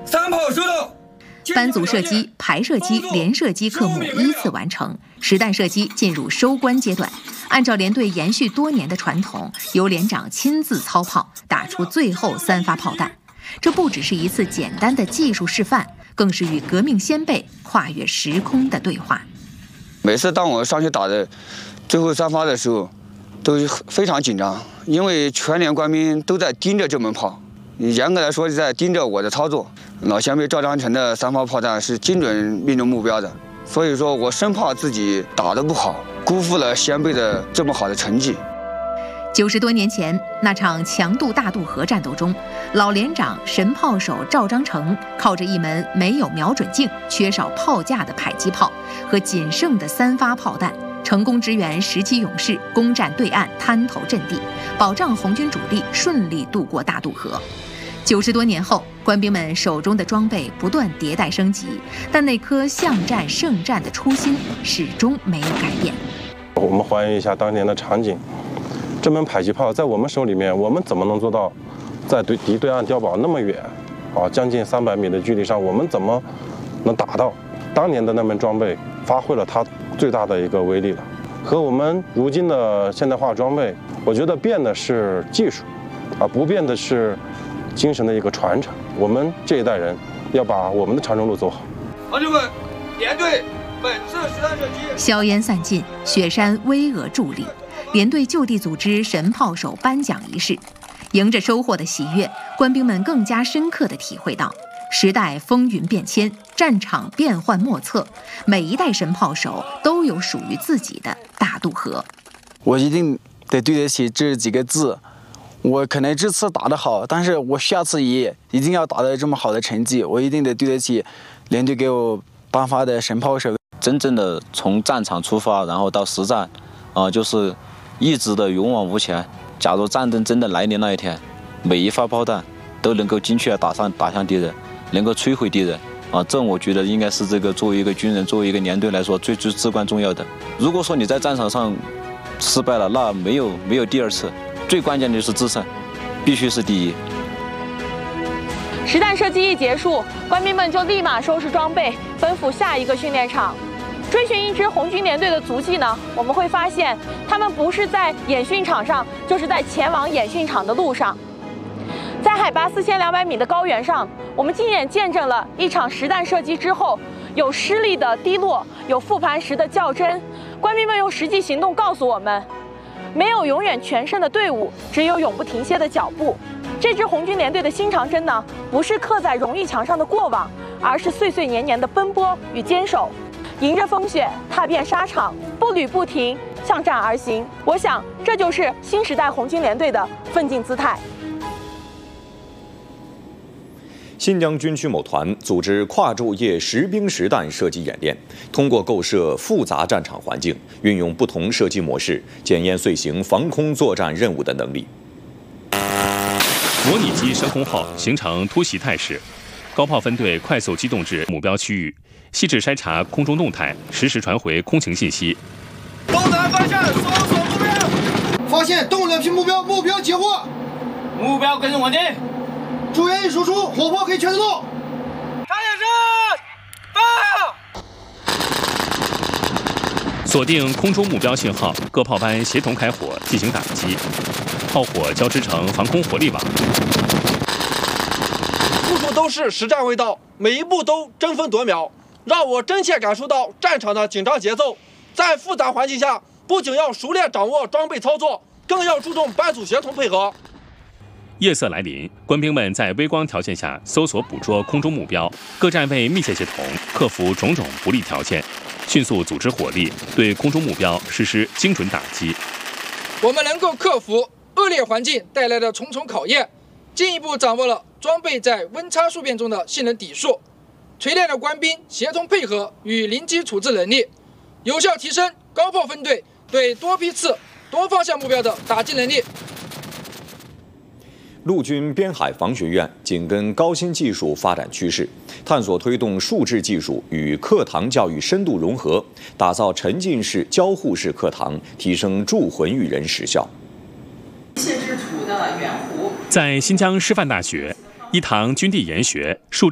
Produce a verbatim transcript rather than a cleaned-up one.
三炮收到。 班组射击、排射击、连射击科目依次完成，实弹射击进入收官阶段。按照连队延续多年的传统，由连长亲自操炮，打出最后三发炮弹。这不只是一次简单的技术示范，更是与革命先辈跨越时空的对话。 每次当我上去打的最后三发的时候，都非常紧张，因为全连官兵都在盯着这门炮，严格来说是在盯着我的操作。老先辈赵章成的三发炮弹是精准命中目标的，所以说我生怕自己打得不好，辜负了先辈的这么好的成绩。 九十多年前，那场强渡大渡河战斗中，老连长神炮手赵章成靠着一门没有瞄准镜、缺少炮架的迫击炮和仅剩的三发炮弹，成功支援十七勇士攻占对岸滩头阵地，保障红军主力顺利渡过大渡河。九十多年后，官兵们手中的装备不断迭代升级，但那颗向战胜战的初心始终没有改变。 我们还原一下当年的场景，这门迫击炮在我们手里面，我们怎么能做到在对敌对岸碉堡那么远啊，将近三百米的距离上，我们怎么能打到？当年的那门装备发挥了它最大的一个威力了。和我们如今的现代化装备，我觉得变的是技术，啊，不变的是精神的一个传承。我们这一代人要把我们的长征路走好。 同志们，连队本次实弹射击。 硝烟散尽，雪山巍峨伫立，连队就地组织神炮手颁奖仪式。迎着收获的喜悦，官兵们更加深刻地体会到，时代风云变迁，战场变幻莫测，每一代神炮手都有属于自己的大渡河。 我一定得对得起这几个字。我可能这次打得好，但是我下次也一定要打得这么好的成绩，我一定得对得起连队给我颁发的神炮手。 真正的从战场出发，然后到实战，啊、呃，就是一直的勇往无前。假如战争真的来临那一天，每一发炮弹都能够精确地打上打向敌人，能够摧毁敌人，啊、呃，这我觉得应该是这个作为一个军人，作为一个连队来说最最至关重要的。如果说你在战场上失败了，那没有没有第二次。最关键的就是制胜，必须是第一。 实弹射击一结束，官兵们就立马收拾装备，奔赴下一个训练场。追寻一支红军连队的足迹呢，我们会发现，他们不是在演训场上，就是在前往演训场的路上。在海拔四千两百米的高原上，我们亲眼见证了一场实弹射击之后，有失利的低落，有复盘时的较真。官兵们用实际行动告诉我们，没有永远全胜的队伍，只有永不停歇的脚步。这支红军连队的新长征呢，不是刻在荣誉墙上的过往，而是岁岁年年的奔波与坚守，迎着风雪，踏遍沙场，不履不停，向战而行。我想，这就是新时代红军连队的奋进姿态。 新疆军区某团组织跨昼夜实兵实弹射击演练，通过构设复杂战场环境，运用不同射击模式，检验遂行防空作战任务的能力。 模拟机升空后，形成突袭态势，高炮分队快速机动至目标区域，细致筛查空中动态，实时传回空情信息。 东南方向搜索目标，发现动两批目标，目标截获， 目标跟踪稳定。 主员已输出，火炮可以全自动。 查验是发。锁定空中目标信号，各炮班协同开火进行打击，炮火交织成防空火力网。 处处都是实战味道，每一步都争分夺秒，让我真切感受到战场的紧张节奏。在复杂环境下，不仅要熟练掌握装备操作，更要注重班组协同配合。 夜色来临，官兵们在微光条件下搜索捕捉空中目标，各站位密切协同，克服种种不利条件，迅速组织火力，对空中目标实施精准打击。 我们能够克服恶劣环境带来的重重考验，进一步掌握了装备在温差数变中的性能底数，锤炼了官兵协同配合与临机处置能力，有效提升高炮分队对多批次、多方向目标的打击能力。 陆军边海防学院紧跟高新技术发展趋势，探索推动数字技术与课堂教育深度融合，打造沉浸式交互式课堂，提升铸魂育人实效。 在新疆师范大学，一堂军地研学数